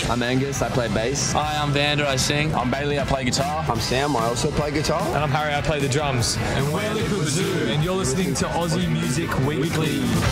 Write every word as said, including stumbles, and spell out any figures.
I'm Angus, I play bass. Hi, I'm Vander, I sing. I'm Bailey, I play guitar. I'm Sam, I also play guitar. And I'm Harry, I play the drums. And we're Liquid Bazoo, and you're listening to Aussie Music Weekly.